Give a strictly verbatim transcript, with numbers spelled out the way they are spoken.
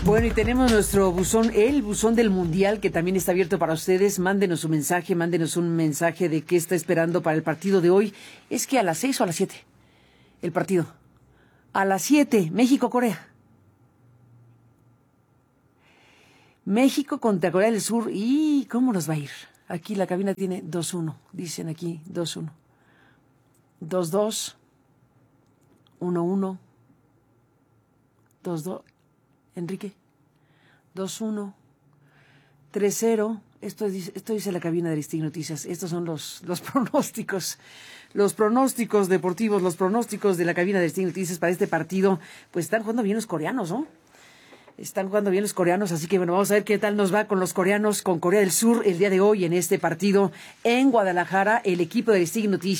Bueno, y tenemos nuestro buzón, el buzón del Mundial, que también está abierto para ustedes. Mándenos un mensaje, mándenos un mensaje de qué está esperando para el partido de hoy. ¿Es que a las seis o a las siete? El partido. A las siete, México-Corea. México contra Corea del Sur. ¿Y cómo nos va a ir? Aquí la cabina tiene dos uno. Dicen aquí dos uno. dos dos. uno uno. dos dos. Enrique. dos uno. tres cero. Esto dice, esto dice la cabina de Listín Noticias. Estos son los, los pronósticos. Los pronósticos deportivos, los pronósticos de la cabina de Listín Noticias para este partido. Pues están jugando bien los coreanos, ¿no? Están jugando bien los coreanos, así que bueno, vamos a ver qué tal nos va con los coreanos, con Corea del Sur el día de hoy en este partido en Guadalajara. El equipo de Listín Noticias